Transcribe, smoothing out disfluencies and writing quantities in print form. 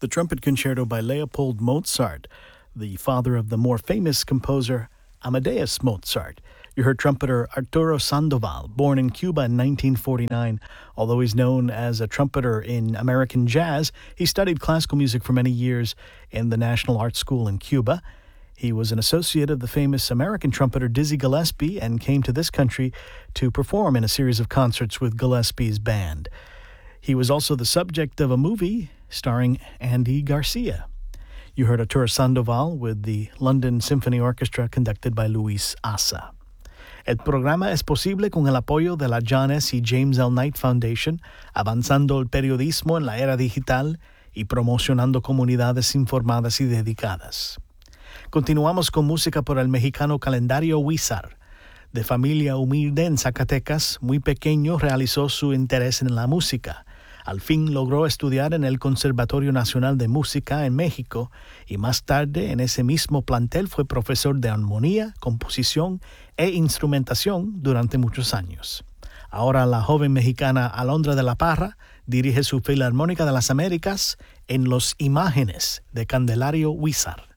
the trumpet concerto by Leopold Mozart, the father of the more famous composer Amadeus Mozart. You heard trumpeter Arturo Sandoval, born in Cuba in 1949. Although he's known as a trumpeter in American jazz, he studied classical music for many years in the National Art School in Cuba. He was an associate of the famous American trumpeter Dizzy Gillespie and came to this country to perform in a series of concerts with Gillespie's band. He was also the subject of a movie starring Andy Garcia. You heard Arturo Sandoval with the London Symphony Orchestra conducted by Luis Asa. El programa es posible con el apoyo de la John S. y James L. Knight Foundation, avanzando el periodismo en la era digital y promocionando comunidades informadas y dedicadas. Continuamos con música por el mexicano Calendario Huízar. De familia humilde en Zacatecas, muy pequeño realizó su interés en la música. Al fin logró estudiar en el Conservatorio Nacional de Música en México y más tarde en ese mismo plantel fue profesor de armonía, composición e instrumentación durante muchos años. Ahora la joven mexicana Alondra de la Parra dirige su Filarmónica de las Américas en Los Imágenes de Candelario Huízar.